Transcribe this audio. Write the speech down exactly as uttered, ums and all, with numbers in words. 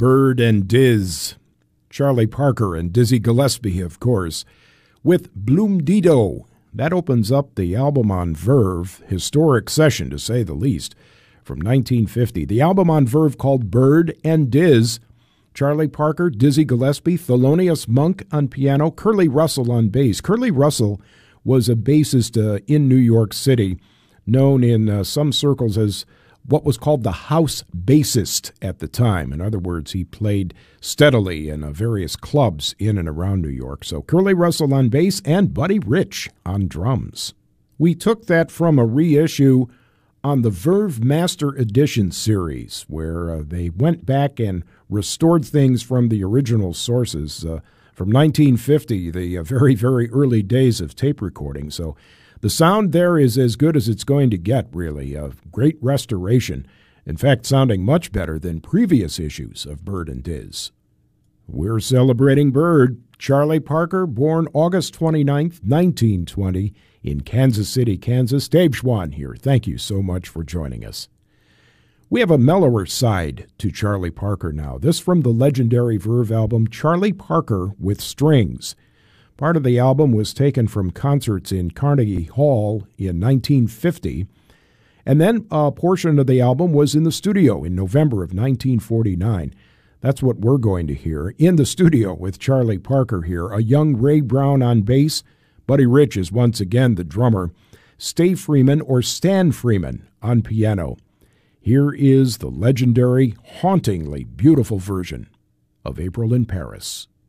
Bird and Diz. Charlie Parker and Dizzy Gillespie, of course, with Bloom-Dido. That opens up the album on Verve, historic session to say the least, from nineteen fifty. The album on Verve called Bird and Diz. Charlie Parker, Dizzy Gillespie, Thelonious Monk on piano, Curly Russell on bass. Curly Russell was a bassist uh, in New York City, known in uh, some circles as what was called the house bassist at the time. In other words, he played steadily in uh, various clubs in and around New York. So Curly Russell on bass and Buddy Rich on drums. We took that from a reissue on the Verve Master Edition series, where uh, they went back and restored things from the original sources uh, from nineteen fifty, the uh, very, very early days of tape recording. So the sound there is as good as it's going to get, really. A great restoration. In fact, sounding much better than previous issues of Bird and Diz. We're celebrating Bird. Charlie Parker, born August twenty-ninth, nineteen twenty, in Kansas City, Kansas. Dave Schwann here. Thank you so much for joining us. We have a mellower side to Charlie Parker now. This from the legendary Verve album, Charlie Parker with Strings. Part of the album was taken from concerts in Carnegie Hall in nineteen fifty, and then a portion of the album was in the studio in November of nineteen forty-nine. That's what we're going to hear in the studio with Charlie Parker here. A young Ray Brown on bass. Buddy Rich is once again the drummer. Stay Freeman or Stan Freeman on piano. Here is the legendary, hauntingly beautiful version of April in Paris.